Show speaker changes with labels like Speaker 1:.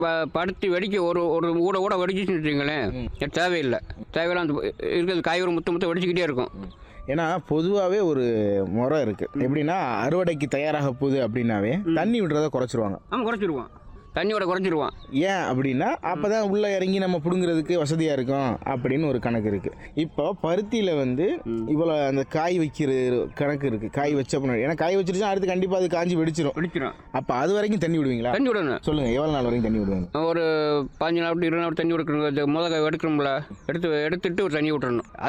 Speaker 1: படுத்து வெடிக்க ஒரு ஒரு ஊட வெடிச்சுன்னு வச்சுங்களேன், தேவையில்லை. தேவையில்லை அந்த இருக்கிறது காய் ஒரு முத்த வெடிச்சுக்கிட்டே இருக்கும்.
Speaker 2: ஏன்னா பொதுவாகவே ஒரு முறை இருக்குது. எப்படின்னா அறுவடைக்கு தயாராக போகுது அப்படின்னாவே தண்ணி விடுறத குறைச்சிருவாங்க.
Speaker 1: ஆமாம், குறைச்சிருவான். தண்ணியோட குறைச்சிருவான்.
Speaker 2: ஏன் அப்படின்னா அப்போ தான் உள்ளே இறங்கி நம்ம பிடுங்கிறதுக்கு வசதியாக இருக்கும் அப்படின்னு ஒரு கணக்கு இருக்குது. இப்போ பருத்தியில் வந்து இவ்வளோ அந்த காய் வைக்கிற கணக்கு இருக்குது. காய் வச்ச பின்னாடி, ஏன்னா காய் வச்சிருச்சா அடுத்து கண்டிப்பாக அது காஞ்சி வெடிச்சிடும். அப்போ அது வரைக்கும் தண்ணி விடுவீங்களா?
Speaker 1: தண்ணி விடணும்.
Speaker 2: சொல்லுங்கள், எவ்வளோ நாள் வரைக்கும் தண்ணி விடுவாங்க?
Speaker 1: ஒரு 15 நாள் 20 நாள் தண்ணி விடுக்கணும். முதல் எடுக்கணும்ல, எடுத்துட்டு ஒரு தண்ணி விட்டுறணும்.